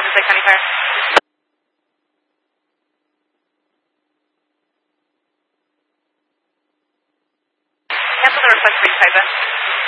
6 County Fire. Cancel the request for you, Kaiser.